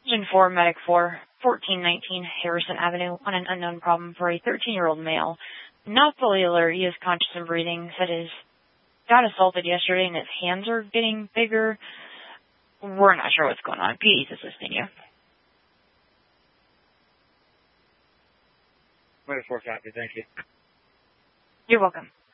Engine 4, Medic 4, 1419 Harrison Avenue on an unknown problem for a 13-year-old male. Not fully alert, he is conscious and breathing. Said his got assaulted yesterday and his hands are getting bigger. We're not sure what's going on. PE's assisting you. Medic 4 copy, thank you. You're welcome.